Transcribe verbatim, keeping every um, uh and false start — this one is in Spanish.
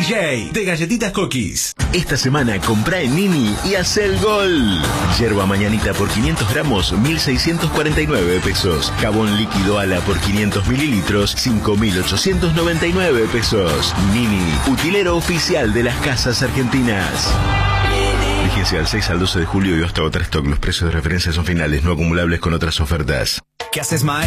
J de Galletitas Cookies. Esta semana comprá en Nini y haz el gol. Yerba mañanita por quinientos gramos, mil seiscientos cuarenta y nueve pesos. Jabón líquido Ala por quinientos mililitros, cinco mil ochocientos noventa y nueve pesos. Nini, utilero oficial de las casas argentinas. Vigencia del seis al doce de julio y hasta agotar stock. Los precios de referencia son finales, no acumulables con otras ofertas. ¿Qué haces, Mae?